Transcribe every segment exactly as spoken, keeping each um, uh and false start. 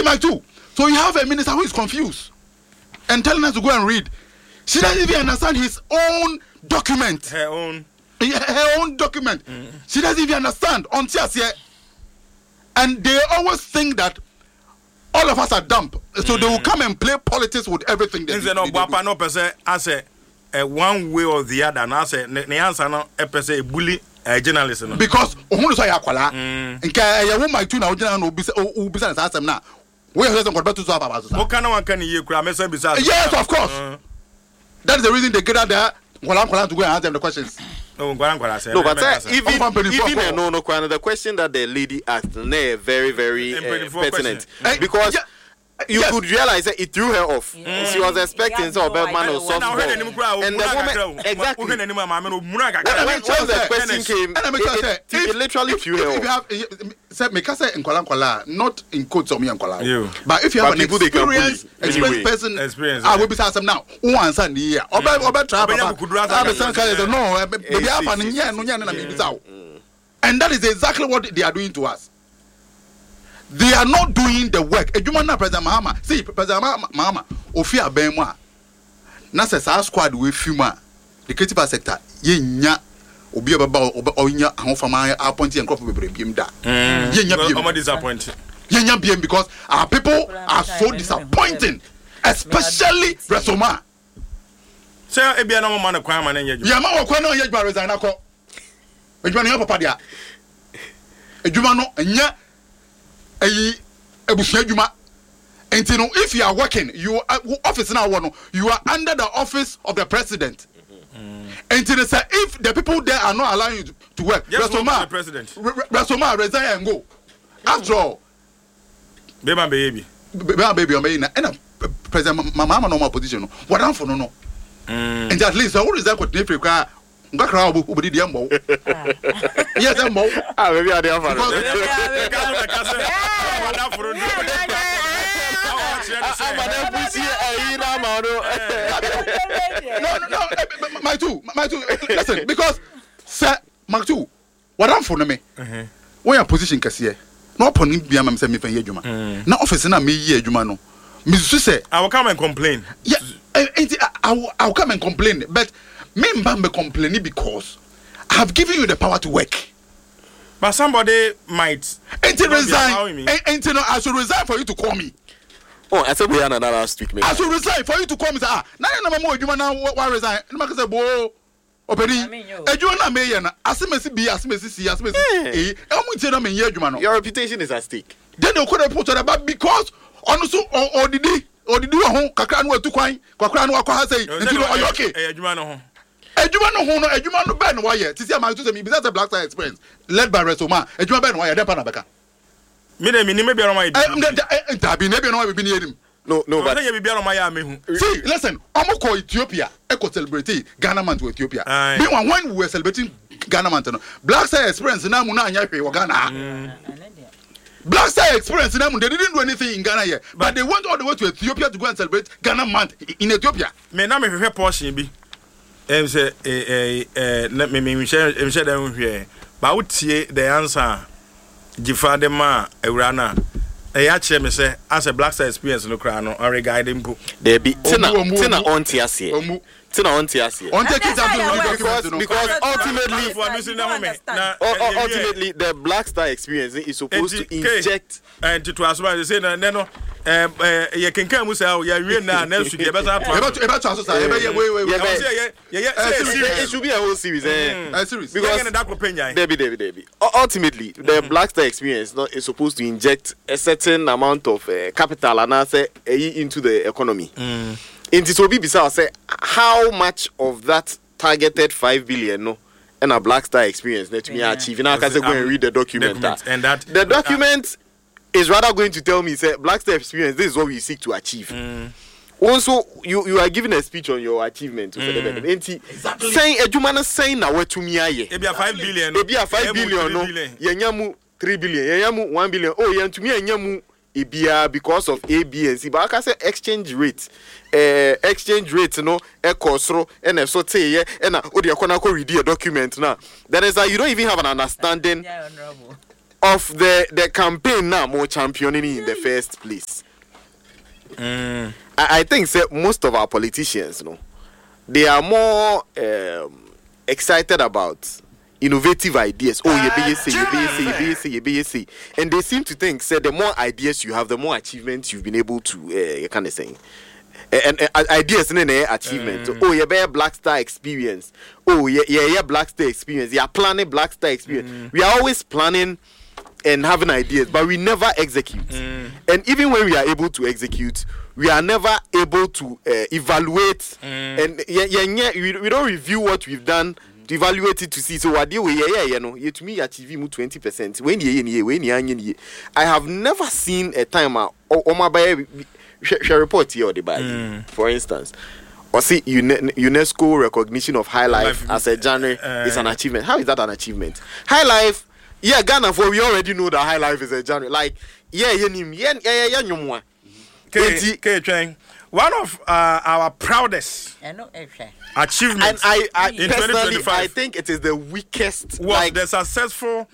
my two. So you have a minister who is confused and telling us to go and read. She doesn't even understand his own document. Her own. Her own document. Mm. She doesn't even understand. And they always think that all of us are dumb. So mm. they will come and play politics with everything. They do, no, they Papa, no, per I say, one way or the other, and I say, the answer no, a per se bully a journalist. Because, who knows I aquala? And I want my two now, who besides ask them now. Where has got better to talk about? What kind of one can you cry? Yes, of course. Uh. That is the reason they get out there. Well, I'm going to go and ask them the questions. No, but uh, even even uh, no no the question that the lady asked, ne, very very uh, pertinent because. Uh, You yes. could realize that it threw her off. Mm. She was expecting yeah, some bad man or soft ball. And the moment, exactly. When, when the question came, it, it, it, it literally threw her off. Say, me say in Kuala Kuala, not in quotes of me in Kuala. But if you have but an experienced, experienced person, experience, I will be asking now. Who answer the year? Oba Oba travel. No, baby, happen here, no, no, no, and that is exactly what they are doing to us. They are not doing the work. Ejumana President Mahama. See, President Mahama, Ofia Benwa. Nasa sa squad we fuma. The creative sector. Ye nya obi ababa onya ahofama appointed and crop bebre biem da. Ye nya biem. I'm disappointed. Ye nya biem because our people are so disappointing, especially Resoma. Say ebia na mo man kwan man nya ejuma. Ya ma wo kwan na nya ejuma resign akọ. Ejuma na papa dia. Ejuma no nya Ayi ebusu adwuma. And you know, if you are working, you are office now one, you are under the office of the president. Mm-hmm. And you know, say if the people there are not allowing you to, to work, yes, Resoma, the president. Resoma resign and go. After all, baby, baby, baby, baby, baby, and President Mama no more position. What am for no no? And at least I will resign with Nepri car. Ngakra obu obedi dia mbo. Yes, mbo. Ah, maybe I dey for. No, no, no. My two, my two. Listen, because sir, my two. What am for me? When your position kasiye. No poni bia mam say me fan adwuma. Na office na me yi adwuma no. Me su say I will come and complain. Yeah, I will, I will come and complain, but me mbambe complaining because I have given you the power to work. But somebody might. Ain't it resign? Ain't it no? I should resign for you to call me. Oh, I said we had another last week. I should resign for you to call me. Say, ah, now you know more. You now why resign? You make say, "Bo, operi." You na me yana. Asimesi bi, asimesi si, asimesi. Eh, how much you na me here? You know. Your reputation is at stake. Then they could have put on about because also or or did or did you home? Kakra no etu kwan. Kakra no akwa say. Until are you okay? Eh, you know. Ejuma no ho no ejuma no ben why tisi am to say me business Black Star Experience led by Resoma ejuma ben why dem pa na beka me dem ni me bia no why da bi na bia no why bi ni edim no no but say bia no why am mehu see listen omo ko Ethiopia e ko celebrate Ghana month to Ethiopia be one when we were celebrating Ghana month no Black Star Experience na mu na anya hwe wo Ghana Black Star Experience na mu they didn't do anything in Ghana here but they went all the way to Ethiopia to go and celebrate Ghana month in Ethiopia me na me hwe portion bi em say eh eh let me me share em share dem hwe ba utie the answer gifa dem ma ewura na e ya che me say as a Black Star Experience no kra no or guiding book there be tina tina on tiase tina on tiase on take it out because because ultimately ultimately the Black Star Experience is supposed to inject and to assume say no no eh eh ye kenkan mu say ya wie na na su de better to e better to say e be wait wait wait yeah yeah it should be a whole series eh a series because Debbie Debbie Debbie ultimately the Black Star Experience is supposed to inject a certain amount of uh, capital and say into the economy mm. Into so be bisa say how much of that targeted five billion no and a Black Star Experience let me achieve now can say go and read the document, document and that the document uh, is rather going to tell me say Black Star Experience this is what we seek to achieve mm. Also you you are giving a speech on your achievement to mm. exactly. Saying ejuma saying na wetumi aye e be five billion e be five billion no yenyamu three billion yenyamu one billion oh yentumi yenyamu ebia because of A B and C but I say exchange rate uh, exchange rate no e kosro and so say yeah and na odi akona ko read your document now that is that you don't even have an understanding of the the campaign now more championing in the first place. Mm. I, I think say, most of our politicians, you know, they are more um, excited about innovative ideas. Oh, you be say, you be say, you be say, you be say, and they seem to think say the more ideas you have, the more achievements you've been able to. Uh, you kind of saying. And, and uh, ideas in an achievement. Mm. Oh, you bear Black Star experience. Oh, yeah, yeah, yeah, Black Star experience. You are planning Black Star experience. Mm. We are always planning and having ideas, but we never execute. Mm. And even when we are able to execute, we are never able to uh, evaluate. Mm. And yeah, yeah, yeah, we, we don't review what we've done to evaluate it to see. So what do we? Yeah, yeah, you know, you to me achieve twenty percent. When you when you I have never seen a time or my share report here or the bag. Mm. For instance, or see UNESCO recognition of High Life, life as a genre uh, is an achievement. How is that an achievement? High Life, yeah, Ghana for we already know that High Life is a genre. Like, yeah, yeah, yeah, yeah, yeah, yeah, yeah. One of uh, our proudest achievements, and I, I in personally, I think it is the weakest. Was like, the successful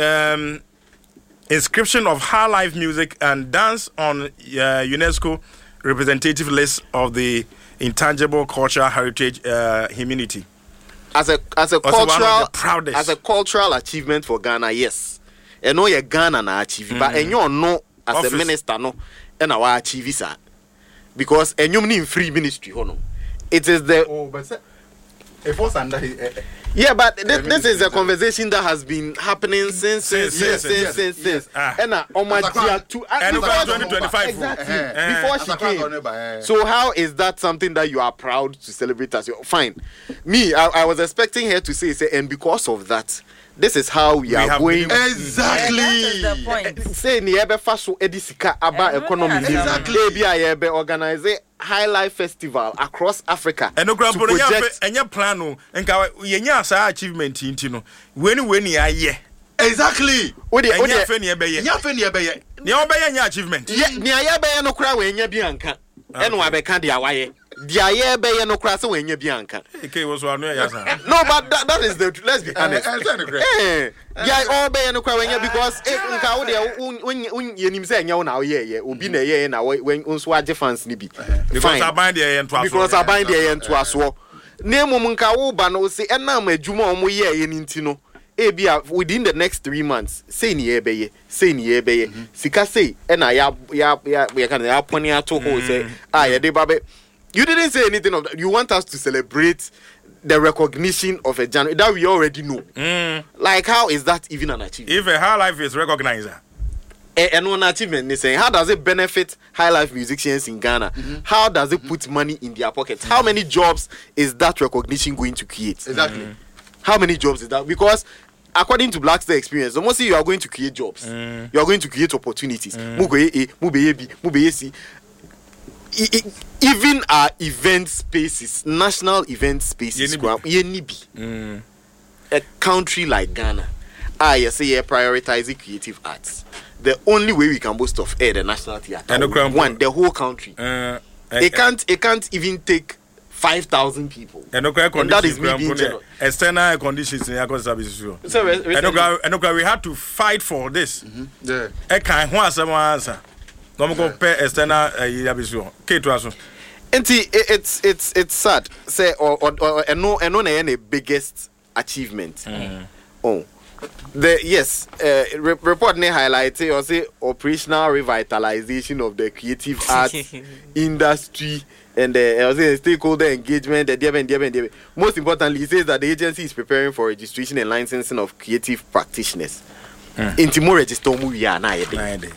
um, inscription of High Life music and dance on uh, UNESCO representative list of the intangible cultural heritage uh, humanity. As a as a also cultural as a cultural achievement for Ghana, yes. And no, you're Ghana na achieve, mm. but and you know as Office. A minister no, and our achieve sir, because and you need free ministry, no. It is the oh, but it was under his. Uh, Yeah, but th- this is a conversation that has been happening since since since since since since. And on my dear to twenty twenty-five exactly before she came. So how is that something that you are proud to celebrate as your fine? Me, I, I was expecting her to say say, and because of that, this is how we, we are going. Exactly. Yeah, the point. Say ni ebe faso edisika aba economy. Exactly. Be a ebe organize High Life Festival across Africa. And no grandpa, and your plan, and yenya sa achievement intino. When when ya ye. Exactly. Odi odi afeni ebe ye. Nya afeni ebe ye. Ni obe ye nya achievement. Ye ni aye be ye no kra we nya bi anka. Eno abeka dia waye. Dia ye be ye no kra se we nya bi anka. Okay, was one ya sa. No, but that, that is the let's be honest. Eh. Yeah, all be no kra we nya because nka wo de un yenim se nya wo na wo ye ye. Obi na ye na when unso age fans ni bi. Because aban de ye nto aso. Because aban de ye nto aso. Na emum nka wo ba no se ena ma adwuma omo ye ye ni ntino. Ebia within the next three months, say ni ebeye, say ni ebeye. Sika say, ena ya ya ya ya kind of pony ato ho say, ah ya de babe. You didn't say anything of that. You want us to celebrate the recognition of a genre that we already know. Mm. Like, how is that even an achievement? If a High Life is recognized, and one achievement is saying, how does it benefit High Life musicians in Ghana? Mm-hmm. How does it put money in their pockets? Mm-hmm. How many jobs is that recognition going to create? Exactly. Mm-hmm. How many jobs is that? Because according to Black Star Experience, almost you are going to create jobs. Mm. You are going to create opportunities. Mm. Even our event spaces, national event spaces, mm. a country like Ghana, I say yeah, prioritizing creative arts. The only way we can boast of air the national theatre, one, the whole country. Uh, it can't, it can't even take five thousand people. And, and that is me being generous. External conditions in our services. So, and we had to fight for this. Yeah. I can't answer. No go pay external yabisu. K to aso. Enti it's it's it's sad. Say or or and no and no na the biggest achievement. Mm. Oh. The yes, uh, re- report ne highlight or say operational revitalization of the creative arts industry and the uh, stakeholder engagement. The most importantly, it says that the agency is preparing for registration and licensing of creative practitioners. Mm. Inti mo register mu ya na yede.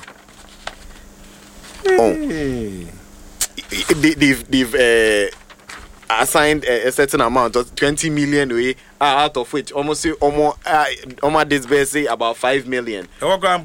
Oh, they, they've they've uh, assigned a, a certain amount of twenty million way, uh, out of which almost say almost uh, almost this say about five million. Now five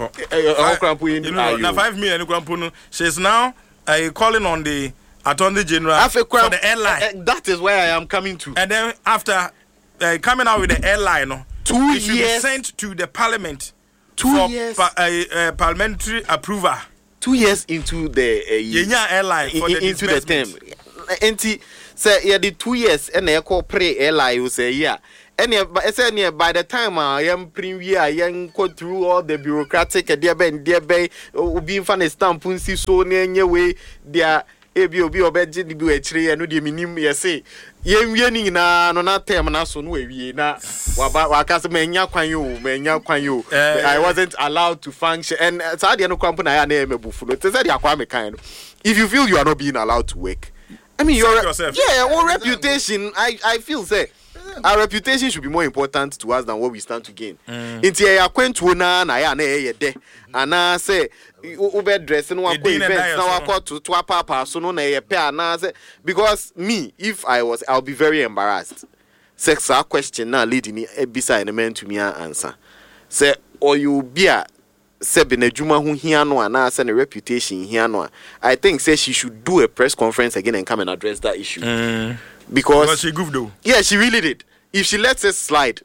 million. She's now uh, calling on the Attorney General for the airline. Uh, that is where I am coming to. And then after uh, coming out with the airline, two it should years be sent to the Parliament two for years pa- uh, uh, parliamentary approval. Two years into the uh, Yenya airline for in, the into the term. Enti say yeah the two years and they call pre airline you say yeah any any by the time I am premier I am go through all the bureaucratic and dear ben dear bay being fan stamp punsi so near way their ebi obi obeje di bi achire eno de minim ye say ye wieni na no na term na so no wie na wa wa ka se menya kwan yo menya kwan yo I wasn't allowed to function and so de no kwampo na ya na emebufu no te say de akwa me kan no if you feel you are not being allowed to work I mean your yeah your reputation I I feel say our reputation should be more important to us than what we stand to gain. Inti ya kwentu na na ya na ye de. Ana say ube dress no akọ events na akọ to to papa so no na ye pe ana say because me if I was I'll be very embarrassed. Sex a question na lady ni ebisa ene men to me answer. Say or you be a say be na dwuma ho hia no ana say na reputation hia no. I think say she should do a press conference again and come and address that issue. Mm. Because well, she goofed though. Yeah, she really did. If she lets it slide,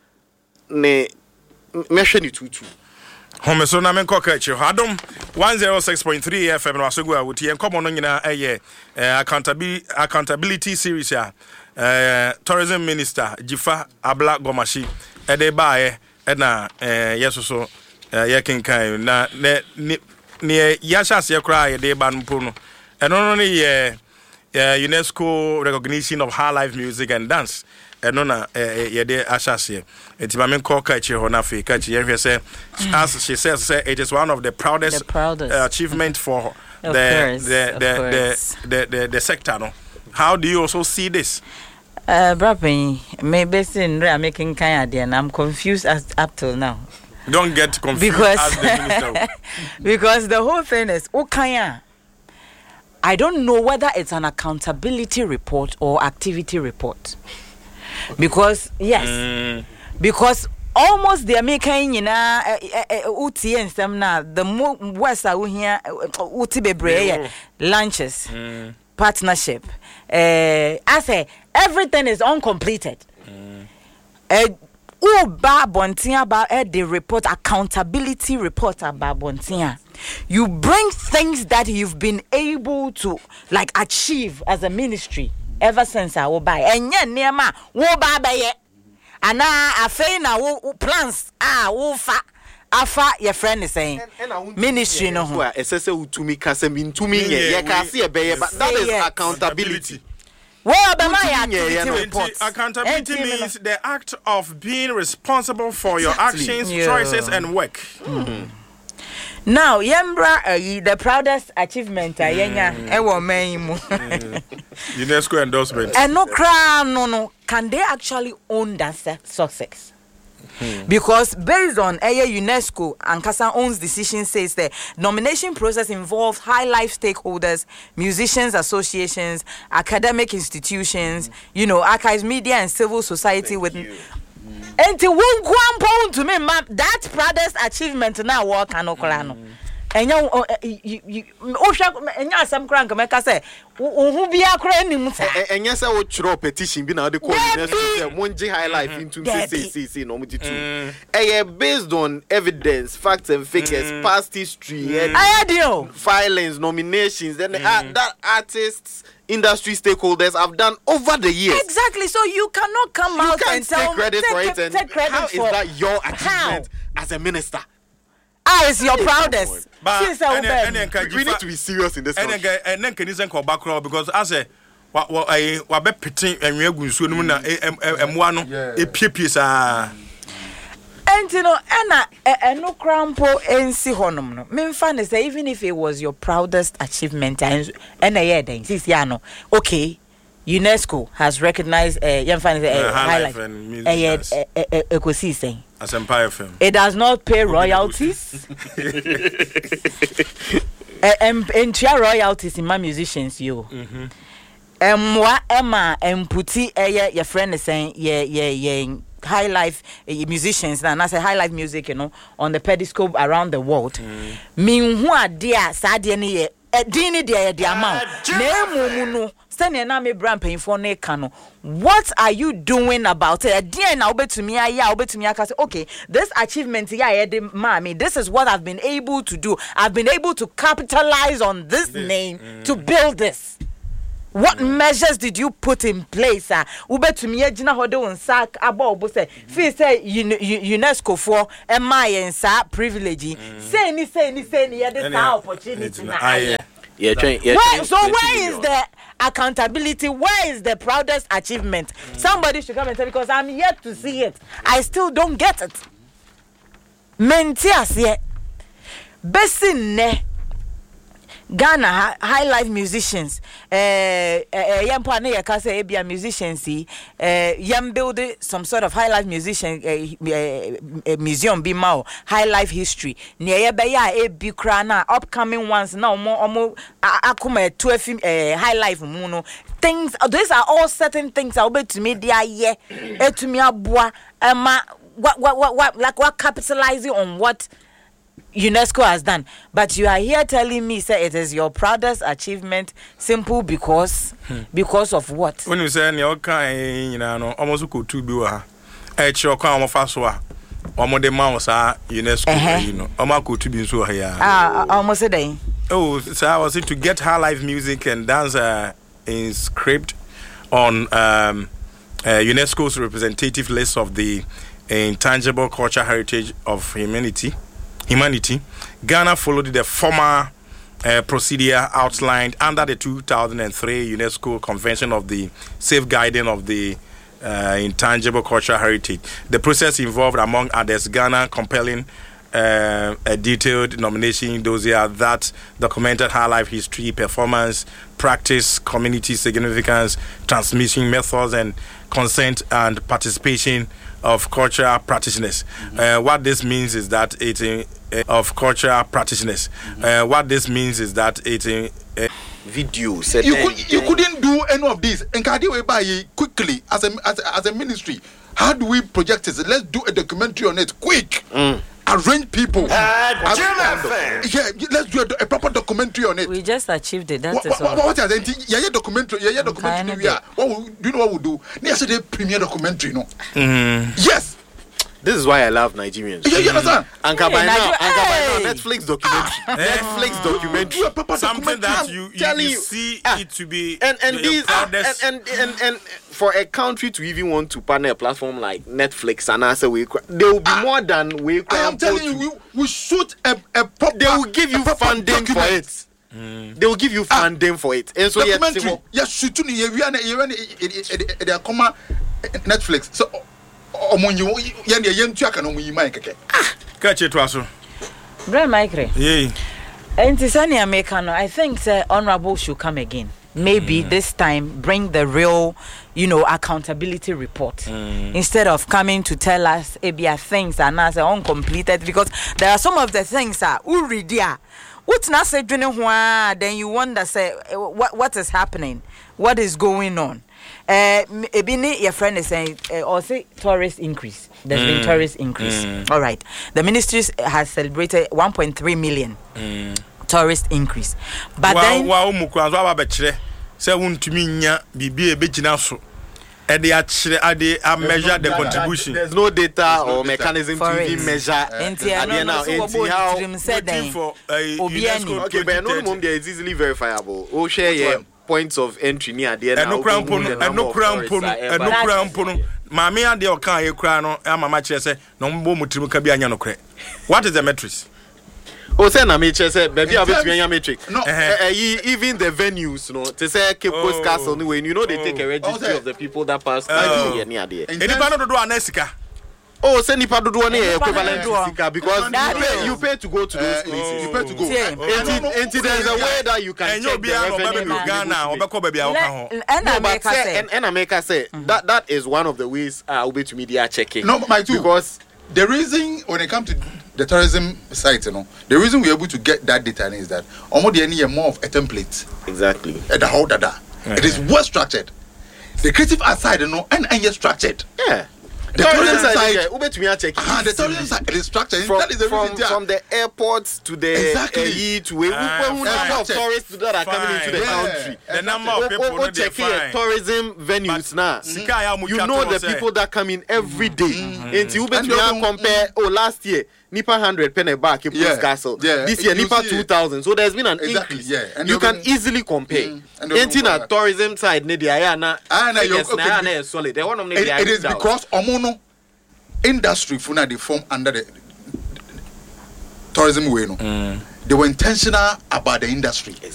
ne mention it too too. Home so na men kokachi Adom one oh six point three F M no asogu a wuti en komo no nyina eye accountability accountability series ya eh tourism minister Jifa Abla Gomashi e de baaye e na eh yesoso ye kenkan na ne ne yashas ye kra ye de ba no no eno no ne ye Uh, UNESCO recognition of high life music and dance. And no na yede ashase. Enti ma men call kachi ho na fe kachi yen say as she says say it is one of the proudest, the proudest. Uh, achievement for the the the, the, the the the sector no. How do you also see this? Uh Brapin maybe sin re making kind and I'm confused as up till now. Don't get confused because as the minister. Because the whole thing is okanya I don't know whether it's an accountability report or activity report. Because, yes, mm. because almost they're making, you know, uti and some now, the more west are here, uti bebre, lunches, mm. partnership. Uh, I say, everything is uncompleted. Mm. Uh, Oh, Babontia about the report, accountability report about Bontia. You bring things that you've been able to like achieve as a ministry ever since I will buy. And yeah, near ma, wo baba ye. And I say now plans ah wo fa afa your friend is saying ministry no ho. Esese utumi kase min tumi ye ye ka se be but that is accountability. Well, accountability, report. Accountability means the act of being responsible for your exactly. actions, yeah. choices, and work. Mm-hmm. Now, Yembra, uh, the proudest achievement, I mm. uh, UNESCO endorsement. And no crown, no, no. Can they actually own that success? Hmm. Because based on A I UNESCO, Ankasa owns decision says the nomination process involves high life stakeholders, musicians associations, academic institutions, mm. you know, archives, media, and civil society. Thank with you. And to one pound to me, ma'am, that proudest achievement now work and okolano. And you, you, oh, and you some crank, make us say, who be a crane? And yes, I would throw petition, be now the question, Monji high life into C C no based on evidence, facts, and figures, past history, and filings, nominations, then that artists, industry stakeholders have done over the years. Exactly. So you cannot come you out can't and take tell credit take, for it. And take credit how for is that your achievement how? As a minister? Ah, it's your proudest. But Since and, and, and, and, we need to be serious in this country. And then can you send back because as a what what I what be pitting and we go so no na em one e pie sa. And you know, and no crampo ensi honom no. Me fan say even if it was your proudest achievement and and a year then this year no. Okay. UNESCO has recognized uh, young fan uh, high life and ecosystem. As Empire Film. It does not pay royalties. And and royalties in my musicians you. Mhm. Um what Emma and puti eh your friend is saying yeah yeah yeah high life uh, musicians and I say high life music you know on the pedestal around the world. Mean who are dear sad any dini dear the amount. Name no send na me brand paying for ne kano. What are you doing about it? Dear now bet to me I bet to me I can say okay this achievement yeah mommy this is what I've been able to do. I've been able to capitalize on this, this name mm. to build this. What mm. measures did you put in place? Ah, ube to me ejina hode on sack about bo say feel say UNESCO for e my and sa privilege. Say ni say ni say ni the opportunity na. Yeah, trying, yeah, where, so where is the accountability? Where is the proudest achievement? Mm. Somebody should come and tell me, because I'm yet to see it. I still don't get it. Mentias ye besin ne Ghana high life musicians eh eh yam pa na yaka say ebia musicians eh yam build some sort of high life musician uh, museum be ma high life history ne ye be ya e bi kra na upcoming ones na omo omo akoma to uh, high life mu no things. These are all certain things I obey to me dia ye etumi aboa ema what what what what like what capitalizing on what UNESCO has done. But you are here telling me, say, it is your proudest achievement, simple because hmm. because of what? When you say you can, you know, almost go to be a your come of us, or more the mouse are UNESCO, you know, almost go to be so here. Ah, almost a day. Oh, so I was it to get high life music and dance uh, inscribed on um, uh, UNESCO's representative list of the intangible cultural heritage of humanity. Humanity. Ghana followed the former uh, procedure outlined under the two thousand three UNESCO Convention of the Safeguarding of the uh, Intangible Cultural Heritage. The process involved, among others, Ghana compelling uh, a detailed nomination dossier that documented high life history, performance, practice, community significance, transmission methods, and consent and participation of cultural practitioners. Mm-hmm. Uh, what this means is that it's a, uh, of cultural practitioners. Mm-hmm. Uh, what this means is that it's a, a video. You could, you couldn't do any of this. And quickly as a as a, as a ministry. How do we project it? Let's do a documentary on it quick. Mm. Arrange people. Uh, yeah, let's do a, a proper documentary on it. We just achieved it. That's what, what, what, what are they? Yeah, yeah, documentary. Yeah, yeah, documentary. Yeah. What will, do you know what we'll do? Yesterday, premiere documentary. No. Mm. Yes. This is why I love Nigerians. Yeah, you understand? Anka by now, Anka by now, Netflix documentary. Netflix documentary. A proper Something that you, you, you see ah, it to be and and these ah, and, and and and for a country to even want to partner a platform like Netflix and answer we there will be ah, more than we. I am telling you, we, we shoot a a proper. They will give you funding document. for it. Mm. They will give you funding ah, for it. And so documentary. Yes, shoot you. You are you are they are coming Netflix. So. Omonyi yende yentu aka no munyi mai keke ah ka che to aso bra micre yeah Antisani America no I think the honorable should come again maybe mm. this time bring the real you know accountability report mm. instead of coming to tell us ebia things are not uncompleted because there are some of the things are already what's not say then you wonder say what what is happening, what is going on. Uh, ebini your friend is saying uh, or say tourist increase. There's mm. been tourist increase. Mm. All right, the ministry has celebrated one point three million mm. tourist increase. But wow, then wow mukwanzo ababekire say wuntumi nya bibi ebegina so e dey akire ade a measure the contribution. There's no data or mechanism to even measure at the end now how for UNESCO. Okay, but no mum there is easily verifiable. O share your points of entry near the end. And no crown pono, and no crown pono, and no crown pono. Mammy and the Okan, you crown, and my match say, no more mutim can be a cre. What is the metrics? Oh, send a matrix, baby, I'll be a matrix. No, even the venues, no, to say Cape Coast Castle, anyway, you know, they take a registry of the people that pass near there. And if I don't do an Essica. Oh, send it to do an equivalent because you pay, you pay to go to those places. You pay to go. And there's a way that you can check the revenue. And America say that that is one of the ways I'll be to media checking. No, my two. Because the reason when it comes to the tourism site, you know, the reason we're able to get that data is that almost any more of a template. Exactly. At the whole data, it is well structured. The creative side, you know, and and yet structured. Yeah. The tourism side, side uh, the tourism side is structured. From, that is the from, reason, from the airports to the exactly. uh, to where uh, the number of tourists that are coming into the yeah. country. The number of people oh, oh, check tourism venues now. Mm-hmm. You know the people that come in every day. Mm-hmm. And you bet me compare. Oh, last year nipa one hundred penny back in yeah. Castle. Yeah. This year nipa two thousand. So there's been an exactly, increase. Yeah. And you can been, easily compare. Mm, Anything at tourism side, ne the ayana. Ah, na you okay. Solid. They want to It is because omono industry funa they form under the tourism way no. Mm. They were intentional about the industry. Exactly.